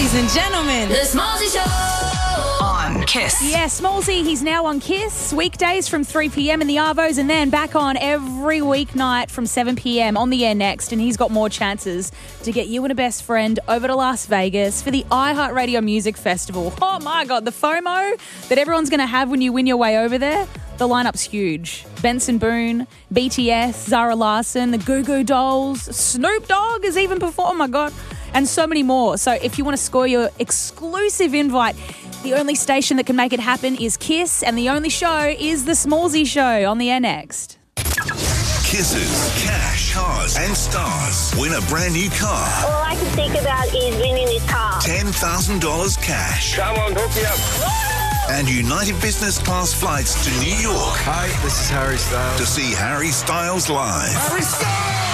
ladies and gentlemen. The Smallzy Show on Kiss. Yeah, Smallzy, he's now on Kiss, weekdays from 3 p.m. in the Arvos, and then back on every weeknight from 7 p.m. on the air next. And he's got more chances to get you and a best friend over to Las Vegas for the iHeartRadio Music Festival. Oh my God, the FOMO that everyone's going to have when you win your way over there. The lineup's huge. Benson Boone, BTS, Zara Larsson, the Goo Goo Dolls, Snoop Dogg is even performed. Oh my God. And so many more. So if you want to score your exclusive invite, the only station that can make it happen is Kiss, and the only show is The Smallzy Show on the air next. Kisses, cash, cars and stars. Win a brand new car. All I can think about is winning this car. $10,000 cash. Come on, hook me up. And United Business Class flights to New York. Hi, this is Harry Styles. To see Harry Styles live. Harry Styles!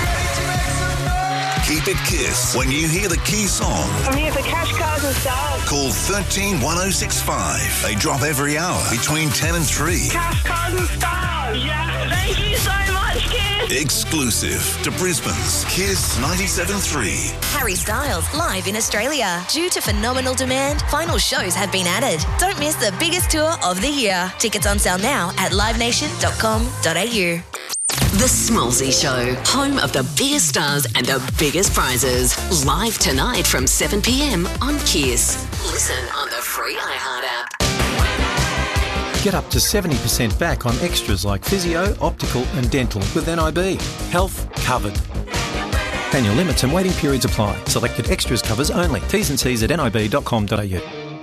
Keep it Kiss when you hear the key song. I'm here for cash, cars and stars. Call 131065. They drop every hour between 10 and 3. Cash, cars and stars. Yeah, thank you so much, Kiss. Exclusive to Brisbane's Kiss 97.3. Harry Styles live in Australia. Due to phenomenal demand, final shows have been added. Don't miss the biggest tour of the year. Tickets on sale now at livenation.com.au. The Smallzy Show, home of the biggest stars and the biggest prizes. Live tonight from 7 p.m. on Kiss. Listen on the free iHeart app. Get up to 70% back on extras like physio, optical and dental with NIB. Health covered. Annual limits and waiting periods apply. Selected extras covers only. T's and C's at nib.com.au.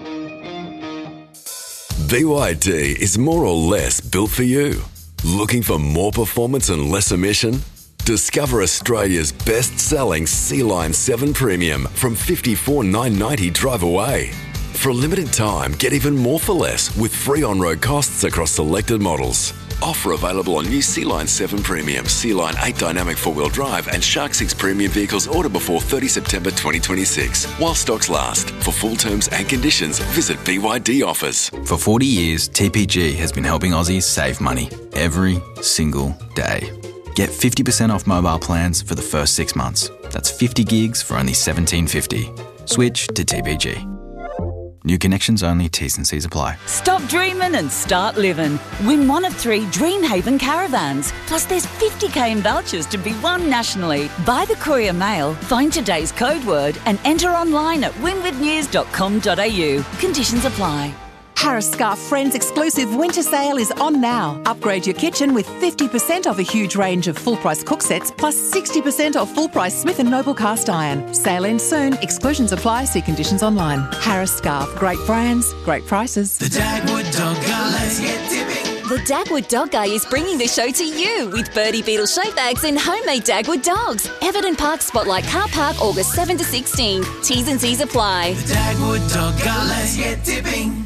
BYD is more or less built for you. Looking for more performance and less emission? Discover Australia's best-selling Sea-Line 7 Premium from $54,990 drive away. For a limited time, get even more for less with free on-road costs across selected models. Offer available on new Sea-Line 7 Premium, Sea-Line 8 Dynamic 4-wheel drive and Shark 6 Premium vehicles ordered before 30 September 2026. While stocks last. For full terms and conditions, visit BYD Offers. For 40 years, TPG has been helping Aussies save money every single day. Get 50% off mobile plans for the first 6 months. That's 50 gigs for only $17.50. Switch to TPG. New connections only, T's and C's apply. Stop dreaming and start living. Win one of 3 Dreamhaven caravans. Plus there's 50k in vouchers to be won nationally. Buy the Courier Mail, find today's code word and enter online at winwithnews.com.au. Conditions apply. Harris Scarf Friends exclusive winter sale is on now. Upgrade your kitchen with 50% off a huge range of full-price cook sets plus 60% off full-price Smith & Noble cast iron. Sale ends soon. Exclusions apply. See conditions online. Harris Scarf. Great brands, great prices. The Dagwood Dog Guy. Let's get tipping. The Dagwood Dog Guy is bringing the show to you with Birdie Beetle shake bags and homemade Dagwood dogs. Everton Park Spotlight Car Park, August 7 to 16. T's and C's apply. The Dagwood Dog Guy. Let's get tipping.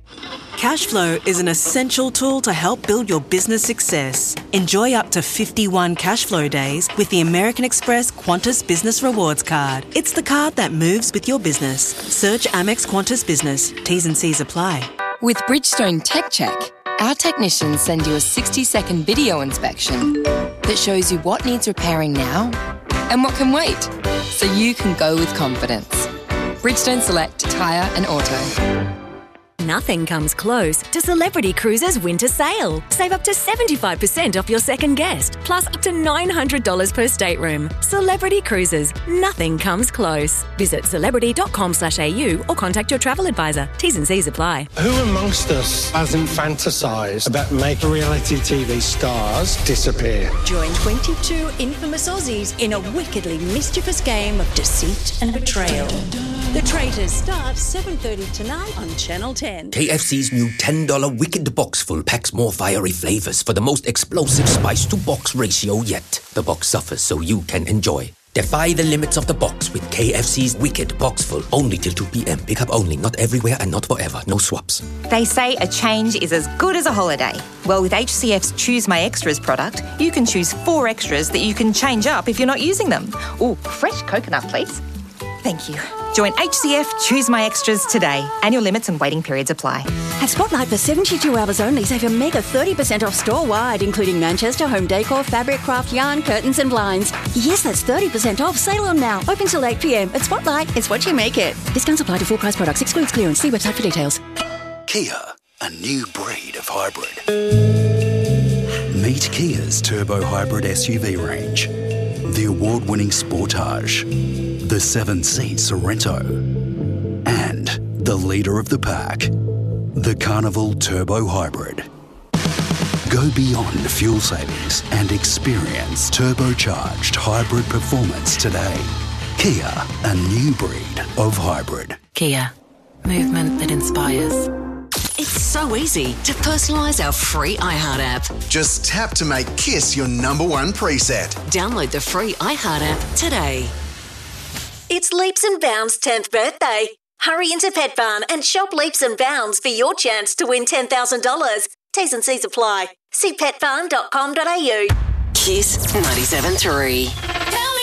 Cashflow is an essential tool to help build your business success. Enjoy up to 51 Cashflow days with the American Express Qantas Business Rewards Card. It's the card that moves with your business. Search Amex Qantas Business. T's and C's apply. With Bridgestone Tech Check, our technicians send you a 60-second video inspection that shows you what needs repairing now and what can wait, so you can go with confidence. Bridgestone Select Tyre and Auto. Nothing comes close to Celebrity Cruises' winter sale. Save up to 75% off your second guest, plus up to $900 per stateroom. Celebrity Cruises. Nothing comes close. Visit celebrity.com.au or contact your travel advisor. T's and C's apply. Who amongst us hasn't fantasised about making reality TV stars disappear? Join 22 infamous Aussies in a wickedly mischievous game of deceit and betrayal. The Traitors starts 7:30 tonight on Channel 10. KFC's new $10 Wicked Boxful packs more fiery flavours for the most explosive spice-to-box ratio yet. The box suffers so you can enjoy. Defy the limits of the box with KFC's Wicked Boxful. Only till 2 p.m. Pick up only, not everywhere and not forever. No swaps. They say a change is as good as a holiday. Well, with HCF's Choose My Extras product, you can choose 4 extras that you can change up if you're not using them. Ooh, fresh coconut, please. Thank you. Join HCF Choose My Extras today. Annual limits and waiting periods apply. At Spotlight for 72 hours only, save a mega 30% off store-wide, including Manchester, home decor, fabric, craft, yarn, curtains and blinds. Yes, that's 30% off. Sale on now. Open till 8 p.m. At Spotlight, it's what you make it. Discounts apply to full price products. Excludes clearance. See website for details. Kia, a new breed of hybrid. Meet Kia's turbo hybrid SUV range. The award-winning Sportage, the 7-seat Sorento, and the leader of the pack, the Carnival Turbo Hybrid. Go beyond fuel savings and experience turbocharged hybrid performance today. Kia, a new breed of hybrid. Kia, movement that inspires. It's so easy to personalise our free iHeart app. Just tap to make Kiss your number one preset. Download the free iHeart app today. It's Leaps and Bounds' 10th birthday. Hurry into Pet Barn and shop Leaps and Bounds for your chance to win $10,000. T's and C's apply. See petbarn.com.au. Kiss 97.3.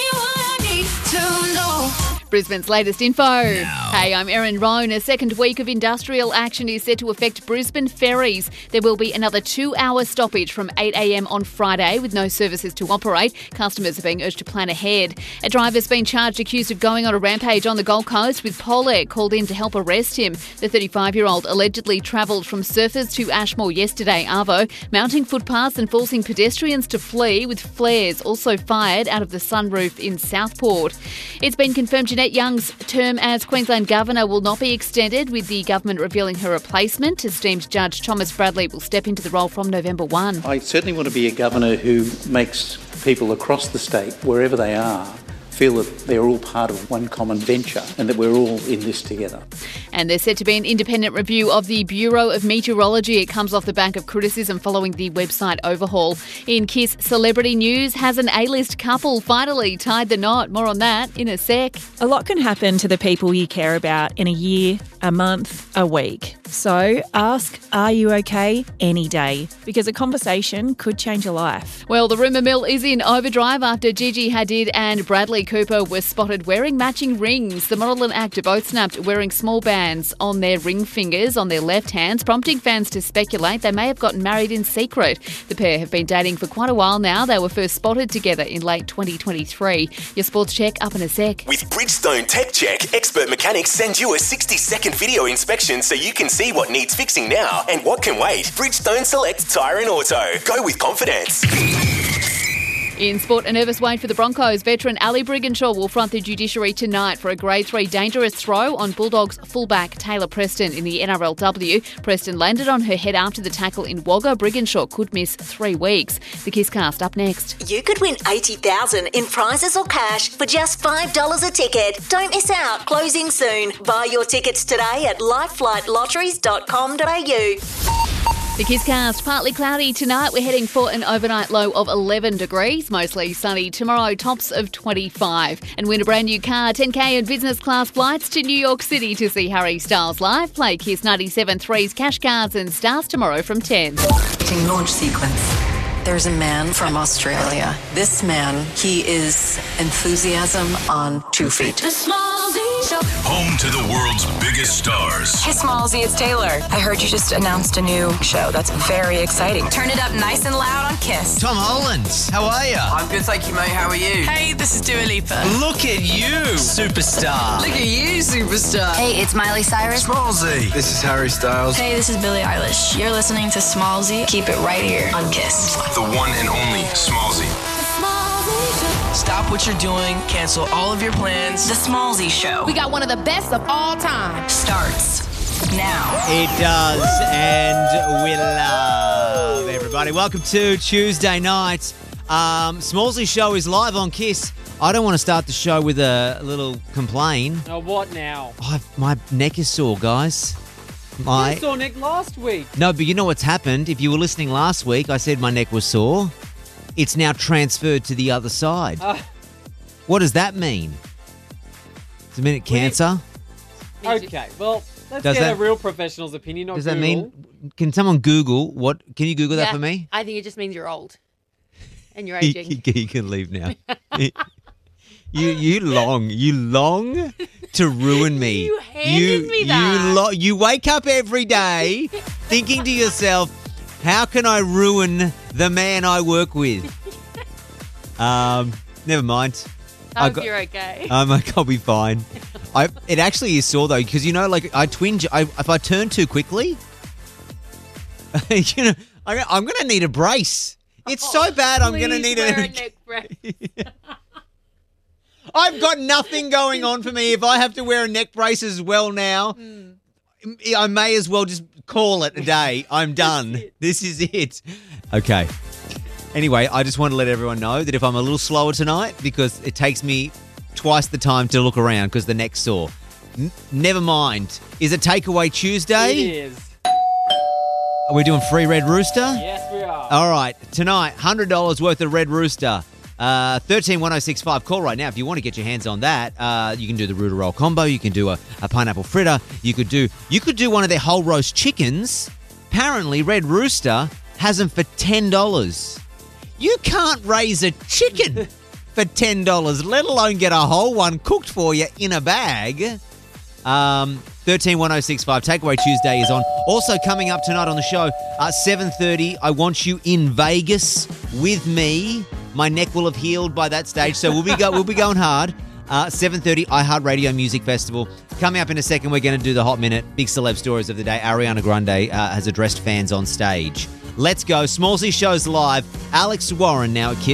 Brisbane's latest info. Hey, I'm Erin Roan. A second week of industrial action is set to affect Brisbane ferries. There will be another 2-hour stoppage from 8 a.m. on Friday with no services to operate. Customers are being urged to plan ahead. A driver's been charged accused of going on a rampage on the Gold Coast with Polec called in to help arrest him. The 35-year-old allegedly travelled from Surfers to Ashmore yesterday, Arvo, mounting footpaths and forcing pedestrians to flee with flares also fired out of the sunroof in Southport. It's been confirmed Jeanette Young's term as Queensland Governor will not be extended, with the government revealing her replacement. Esteemed Judge Thomas Bradley will step into the role from November 1. I certainly want to be a governor who makes people across the state, wherever they are, feel that they're all part of one common venture and that we're all in this together. And there's set to be an independent review of the Bureau of Meteorology. It comes off the back of criticism following the website overhaul. In Kiss celebrity news, has an A-list couple finally tied the knot? More on that in a sec. A lot can happen to the people you care about in a year, a month, a week. So ask, are you okay, any day? Because a conversation could change your life. Well, the rumour mill is in overdrive after Gigi Hadid and Bradley Cooper were spotted wearing matching rings. The model and actor both snapped wearing small bands on their ring fingers on their left hands, prompting fans to speculate they may have gotten married in secret. The pair have been dating for quite a while now. They were first spotted together in late 2023. Your sports check up in a sec. With Bridgestone Tech Check, expert mechanics send you a 60-second video inspection so you can see what needs fixing now and what can wait. Bridgestone Select Tyre and Auto. Go with confidence. In sport, a nervous wait for the Broncos. Veteran Ali Brigginshaw will front the judiciary tonight for a Grade 3 dangerous throw on Bulldogs fullback Taylor Preston in the NRLW. Preston landed on her head after the tackle in Wagga. Brigginshaw could miss 3 weeks. The Kisscast up next. You could win $80,000 in prizes or cash for just $5 a ticket. Don't miss out. Closing soon. Buy your tickets today at lifeflightlotteries.com.au. The Kisscast, partly cloudy tonight. We're heading for an overnight low of 11 degrees, mostly sunny tomorrow, tops of 25. And win a brand new car, 10K and business class flights to New York City to see Harry Styles live. Play Kiss 97.3's Cash Cards and Stars tomorrow from 10. Launch sequence. There's a man from Australia. This man, he is enthusiasm on 2 feet. Home to the world's biggest stars. Hey, Smallsy, it's Taylor. I heard you just announced a new show. That's very exciting. Turn it up nice and loud on Kiss. Tom Holland, how are you? I'm good, thank you, mate. How are you? Hey, this is Dua Lipa. Look at you, superstar. Look at you, superstar. Hey, it's Miley Cyrus. Smallsy. This is Harry Styles. Hey, this is Billie Eilish. You're listening to Smallsy. Keep it right here on Kiss. The one and only Smallsy. Stop what you're doing, cancel all of your plans. The Smallsy Show. We got one of the best of all time. Starts now. It does, and we love everybody. Welcome to Tuesday night. Smallsy Show is live on Kiss. I don't want to start the show with a little complain. Oh, what now? My neck is sore, guys. You saw Nick last week. No, but you know what's happened? If you were listening last week, I said my neck was sore. It's now transferred to the other side. What does that mean? Does it mean cancer? Okay, well, let's Does get that- a real professional's opinion, not Does that Google. mean? Can someone Google what? Can you Google that for me? I think it just means you're old and you're aging. You can leave now. You long. to ruin me. You handed me that. You wake up every day thinking to yourself, how can I ruin the man I work with? Never mind. I hope you're okay. I'll be fine. It actually is sore, though, because, I twinge. If I turn too quickly, I'm going to need a brace. It's so bad I'm going to need a neck brace. I've got nothing going on for me. If I have to wear a neck brace as well now, I may as well just call it a day. I'm done. This is it. Okay. Anyway, I just want to let everyone know that if I'm a little slower tonight, because it takes me twice the time to look around because the neck's sore. Never mind. Is it Takeaway Tuesday? It is. Are we doing free Red Rooster? Yes, we are. All right. Tonight, $100 worth of Red Rooster. 131065. Call right now if you want to get your hands on that. You can do the Rooter Roll combo. You can do a pineapple fritter. You could do one of their whole roast chickens. Apparently, Red Rooster has them for $10. You can't raise a chicken for $10, let alone get a whole one cooked for you in a bag. 131065. Takeaway Tuesday is on. Also coming up tonight on the show, 7:30. I want you in Vegas with me. My neck will have healed by that stage, so we'll be going hard. 7:30 iHeartRadio Music Festival. Coming up in a second, we're going to do the Hot Minute. Big celeb stories of the day. Ariana Grande has addressed fans on stage. Let's go. Smallsy Show's live. Alex Warren now at Kiss.